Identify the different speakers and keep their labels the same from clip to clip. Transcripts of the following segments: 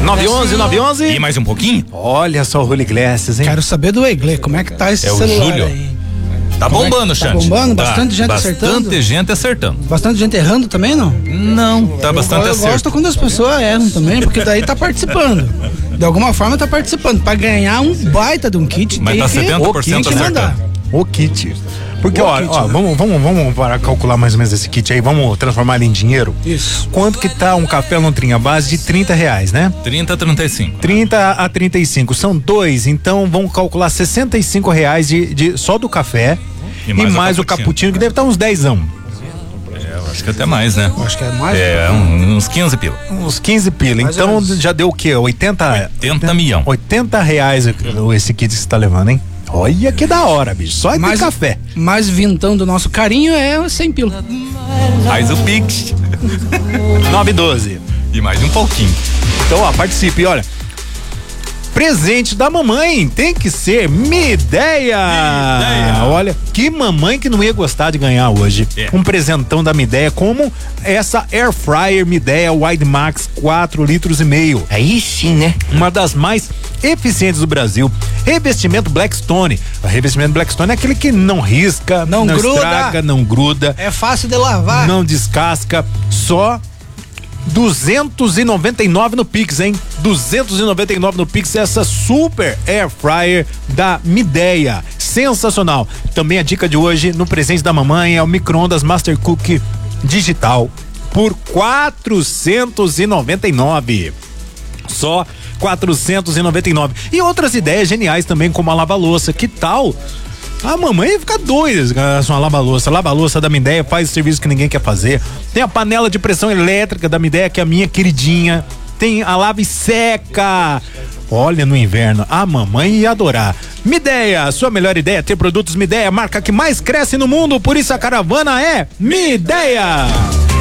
Speaker 1: 911.
Speaker 2: E mais um pouquinho?
Speaker 1: Olha só o Holy Glasses, hein?
Speaker 3: Quero saber do Egle, como é que tá esse
Speaker 2: É o
Speaker 3: celular
Speaker 2: Júlio.
Speaker 3: aí?
Speaker 2: Tá bombando,
Speaker 3: Tá
Speaker 2: Xande.
Speaker 3: bombando? Bastante gente acertando?
Speaker 2: Bastante gente acertando.
Speaker 3: Bastante gente errando também, não?
Speaker 2: Não, tá bastante
Speaker 3: Eu
Speaker 2: acerto.
Speaker 3: gosto quando as pessoas erram também, porque daí tá participando. De alguma forma tá participando. Pra ganhar um baita de um kit,
Speaker 2: Mas
Speaker 3: tem
Speaker 2: tá
Speaker 3: que,
Speaker 2: 70%
Speaker 3: tem que mandar.
Speaker 2: acertando.
Speaker 1: O kit. Porque,
Speaker 3: O
Speaker 1: ó,
Speaker 3: kit,
Speaker 1: ó,
Speaker 3: né?
Speaker 1: vamos para calcular mais ou menos esse kit aí, vamos transformar ele em dinheiro.
Speaker 3: Isso.
Speaker 1: Quanto que tá um café Lontrinha à base de R$30, né?
Speaker 2: 30 a 35.
Speaker 1: 30 a 35, são dois, então vamos calcular R$65 só do café e mais o cappuccino, que deve estar uns 10.
Speaker 2: Eu acho que até mais, né?
Speaker 3: Acho que é mais.
Speaker 2: Uns 15 pila.
Speaker 1: Uns 15 pila,
Speaker 3: Mais
Speaker 1: então
Speaker 3: ou menos.
Speaker 1: já deu o quê? 80
Speaker 2: milhão.
Speaker 1: R$80 esse kit que você tá levando, hein? Olha que da hora, bicho, só de café.
Speaker 3: Mais vintão do nosso carinho é 100 pila.
Speaker 2: Mais o Pix.
Speaker 1: 912.
Speaker 2: E mais um pouquinho.
Speaker 1: Então, ó, participe, olha. Presente da mamãe tem que ser Midea. Olha, que mamãe que não ia gostar de ganhar hoje. Um presentão da Midea, como essa Air Fryer Midea Wide Max 4,5 litros.
Speaker 4: Aí sim, né?
Speaker 1: Uma das mais eficientes do Brasil. Revestimento Blackstone. O revestimento Blackstone é aquele que não risca, não
Speaker 3: gruda.
Speaker 1: estraga, não gruda,
Speaker 3: É fácil de lavar.
Speaker 1: não descasca, só R$299 no Pix, hein? R$299 no Pix, essa super Air Fryer da Midea. Sensacional. Também a dica de hoje no presente da mamãe é o micro-ondas Master Cook digital por R$499. Só R$499. E outras ideias geniais também, como a lava-louça. Que tal? A mamãe ia ficar doida com a lava-louça. A lava-louça da Midea faz o serviço que ninguém quer fazer. Tem a panela de pressão elétrica da Midea, que é a minha queridinha. Tem a lave seca. Olha, no inverno, a mamãe ia adorar. Midea, sua melhor ideia é ter produtos Midea, marca que mais cresce no mundo, por isso a caravana é Midea.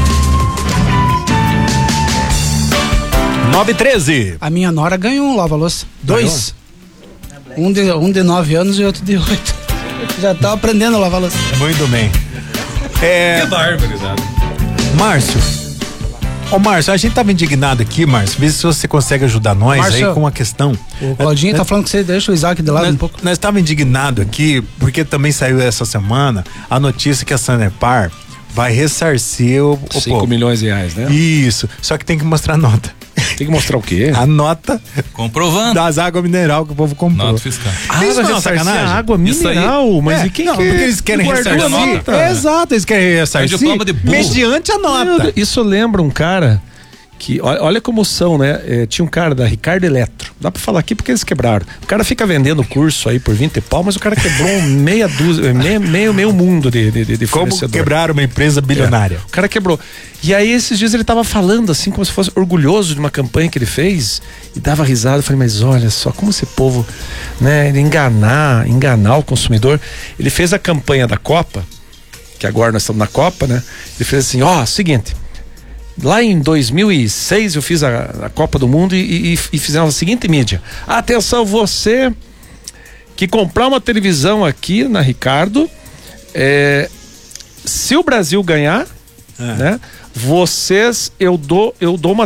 Speaker 1: 913.
Speaker 3: A minha nora ganhou um lava-louça. 2. Um de 9 anos e outro de 8. Já tá aprendendo a lavar louça.
Speaker 1: Muito bem.
Speaker 2: Que barbaridade.
Speaker 1: Márcio. Ô, Márcio, a gente tava indignado aqui, Márcio. Vê se você consegue ajudar nós
Speaker 3: Márcio,
Speaker 1: aí com uma questão.
Speaker 3: O Claudinho tá falando que você deixa o Isaac de lado um pouco.
Speaker 1: Nós tava indignado aqui, porque também saiu essa semana a notícia que a Sanepar vai ressarcir o
Speaker 5: 5 milhões de reais, né?
Speaker 1: Isso. Só que tem que mostrar a nota.
Speaker 5: Tem que mostrar o quê?
Speaker 1: A nota
Speaker 2: Comprovando.
Speaker 1: das águas mineral que o povo comprou.
Speaker 2: Nota fiscal.
Speaker 1: Isso não é uma sacanagem?
Speaker 5: Água
Speaker 2: Isso aí-
Speaker 5: mineral, mas e quem
Speaker 1: não,
Speaker 5: que
Speaker 1: porque eles querem
Speaker 5: guardou
Speaker 1: ressarcir.
Speaker 5: a nota?
Speaker 1: Exato, eles querem ressarcir
Speaker 2: diploma de burro.
Speaker 1: mediante a nota.
Speaker 5: Meu Deus, isso lembra um cara que, olha como são, né? Tinha um cara da Ricardo Eletro. Dá pra falar aqui porque eles quebraram. O cara fica vendendo curso aí por 20 pau, mas o cara quebrou meia dúzia, meio mundo de
Speaker 1: Como
Speaker 5: fornecedor.
Speaker 1: quebrar uma empresa bilionária.
Speaker 5: O cara quebrou. E aí esses dias ele tava falando assim, como se fosse orgulhoso de uma campanha que ele fez e dava risada. Eu falei, mas olha só, como esse povo, né, enganar o consumidor. Ele fez a campanha da Copa, que agora nós estamos na Copa, né? Ele fez assim, seguinte, lá em 2006 eu fiz a Copa do Mundo e fizemos a seguinte mídia. Atenção, você que comprar uma televisão aqui na Ricardo, se o Brasil ganhar, né? Eu dou uma